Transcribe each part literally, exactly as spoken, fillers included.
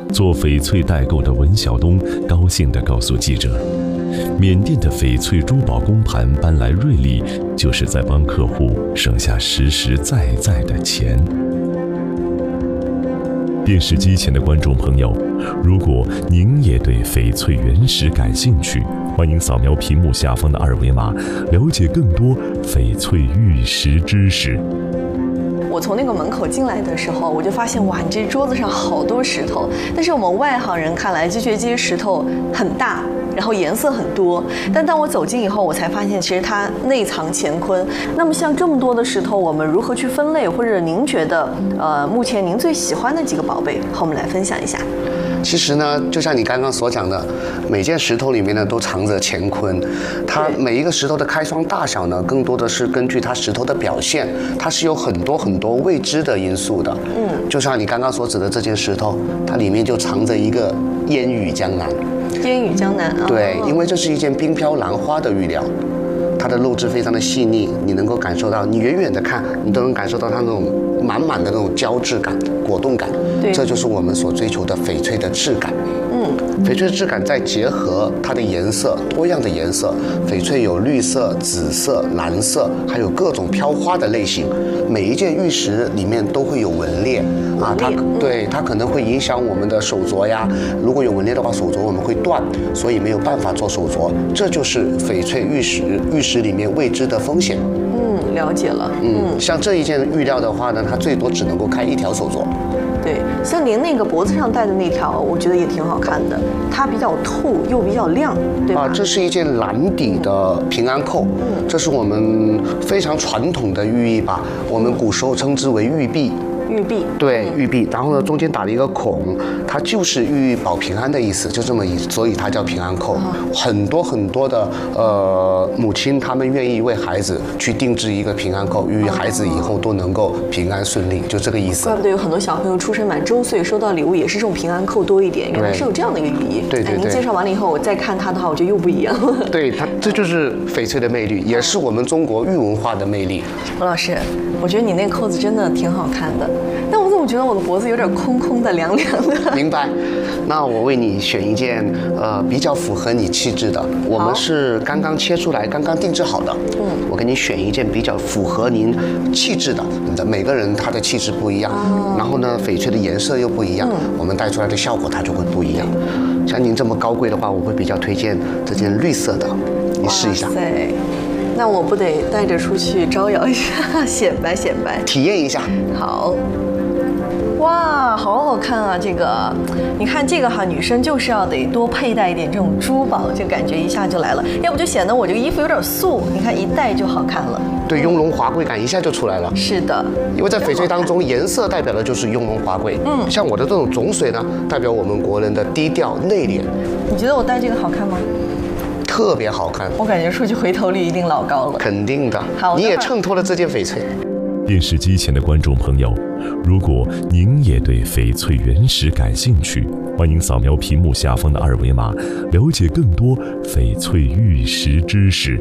做翡翠代购的文晓东高兴地告诉记者，缅甸的翡翠珠宝公盘搬来瑞丽，就是在帮客户省下实实在在的钱。电视机前的观众朋友，如果您也对翡翠原石感兴趣，欢迎扫描屏幕下方的二维码，了解更多翡翠玉石知识。 我从那个门口进来的时候，我就发现哇，你这桌子上好多石头，但是我们外行人看来就觉得这些石头很大，然后颜色很多。但当我走近以后，我才发现其实它内藏乾坤。那么像这么多的石头，我们如何去分类？或者您觉得，呃，目前您最喜欢的几个宝贝，和我们来分享一下。 其实呢，就像你刚刚所讲的，每件石头里面呢都藏着乾坤。它每一个石头的开窗大小呢，更多的是根据它石头的表现，它是有很多很多未知的因素的。嗯，就像你刚刚所指的这件石头，它里面就藏着一个烟雨江南。 烟雨江南啊。 对，因为这是一件冰飘兰花的玉料。它的肉质非常的细腻，你能够感受到，你远远的看，你都能感受到它那种满满的那种胶质感、果冻感。对，这就是我们所追求的翡翠的质感。嗯，翡翠的质感再结合它的颜色，多样的颜色，翡翠有绿色、紫色、蓝色，还有各种飘花的类型。每一件玉石里面都会有纹裂啊，它对它可能会影响我们的手镯呀。如果有纹裂的话，手镯我们会断，所以没有办法做手镯。这就是翡翠玉石玉石里面未知的风险。 嗯，了解了。 嗯，像这一件玉料的话呢，它最多只能够开一条手镯。 对，像您那个脖子上戴的那条，我觉得也挺好看的，它比较透又比较亮，对吧？ 啊，这是一件蓝底的平安扣，嗯，这是我们非常传统的寓意吧，我们古时候称之为玉璧。 玉璧， 对，玉璧，然后呢，中间打了一个孔，它就是寓意保平安的意思，就这么一，所以它叫平安扣。哦、很多很多的呃母亲，她们愿意为孩子去定制一个平安扣，寓意孩子以后都能够平安顺利，就这个意思。 怪不得有很多小朋友出生满周岁收到礼物也是这种平安扣多一点，原来是有这样的一个寓意。 对对对。 哎，您介绍完了以后，我再看它的话，我觉得又不一样。 对它，这就是翡翠的魅力，也是我们中国玉文化的魅力。 罗老师，我觉得你那个扣子真的挺好看的。但我怎么觉得我的脖子有点空空的、凉凉的？ 明白。那我为你选一件呃比较符合你气质的，我们是刚刚切出来、刚刚定制好的。嗯，我给你选一件比较符合您气质的。你的每个人他的气质不一样，哦、然后呢，翡翠的颜色又不一样，嗯、我们戴出来的效果它就会不一样。像您这么高贵的话，我会比较推荐这件绿色的，你试一下。 对。那我不得带着出去招摇一下，显摆显摆， 体验一下。 好。哇，好好看啊！这个，你看这个哈，女生就是要得多佩戴一点这种珠宝，就感觉一下就来了。要不就显得我这个衣服有点素，你看一戴就好看了。 对，雍容华贵感一下就出来了。 是的， 因为在翡翠当中，颜色代表的就是雍容华贵。嗯，像我的这种种水呢，代表我们国人的低调内敛。 你觉得我戴这个好看吗？ 特别好看， 我感觉出去回头率一定老高了。 肯定的。 好， 你也衬托了这件翡翠。 电视机前的观众朋友，如果您也对翡翠原石感兴趣，欢迎扫描屏幕下方的二维码，了解更多翡翠玉石知识。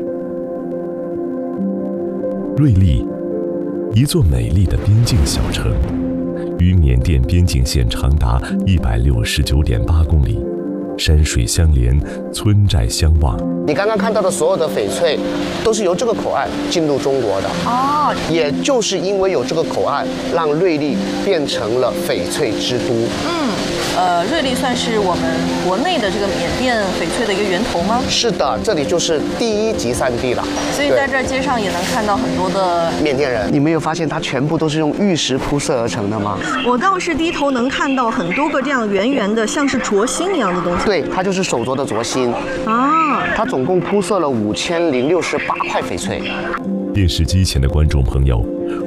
瑞丽，一座美丽的边境小城，与缅甸边境线长达一百六十九点八公里。山水相连，村寨相望。 你刚刚看到的所有的翡翠，都是由这个口岸进入中国的哦。也就是因为有这个口岸，让瑞丽变成了翡翠之都。 嗯，呃，瑞丽算是我们国内的这个缅甸翡翠的一个源头吗？ 是的，这里就是第一集散地了。 所以在这街上也能看到很多的缅甸人。你没有发现它全部都是用玉石铺设而成的吗？ 我倒是低头能看到很多个这样圆圆的，像是镯心一样的东西。 对，它就是手镯的镯心啊。 它总共铺设了五千零六十八块翡翠。 电视机前的观众朋友，